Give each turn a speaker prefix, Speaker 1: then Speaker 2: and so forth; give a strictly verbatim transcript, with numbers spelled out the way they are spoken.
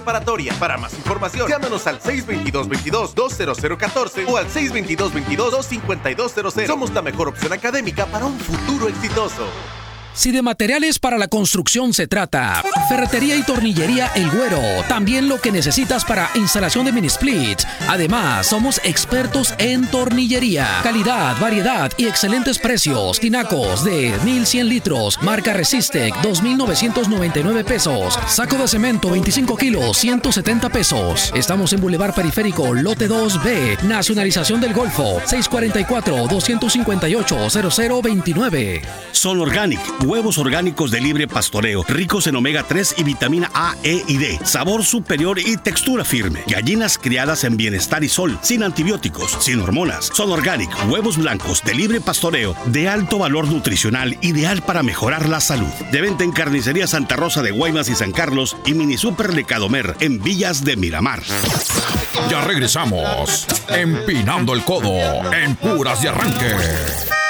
Speaker 1: Preparatoria. Para más información, llámanos al seis dos dos, veintidós, dos cero cero catorce o al seis dos dos, veintidós, dos cinco dos cero cero. Somos la mejor opción académica para un futuro exitoso.
Speaker 2: Si de materiales para la construcción se trata, ferretería y tornillería El Güero, también lo que necesitas para instalación de mini splits. Además, somos expertos en tornillería, calidad, variedad y excelentes precios. Tinacos de mil cien litros, marca Resistec, dos mil novecientos noventa y nueve pesos. Saco de cemento, veinticinco kilos, ciento setenta pesos. Estamos en Boulevard Periférico, lote dos B, Nacionalización del Golfo, seis cuatro cuatro, dos cinco ocho, cero cero dos nueve.
Speaker 3: Son Organic. Huevos orgánicos de libre pastoreo, ricos en omega tres y vitamina A, E y D. Sabor superior y textura firme. Gallinas criadas en bienestar y sol, sin antibióticos, sin hormonas. Son Organic. Huevos blancos de libre pastoreo, de alto valor nutricional, ideal para mejorar la salud. De venta en Carnicería Santa Rosa de Guaymas y San Carlos y Mini Super Lecadomer en Villas de Miramar.
Speaker 4: Ya regresamos. Empinando el codo en Puras de Arranque.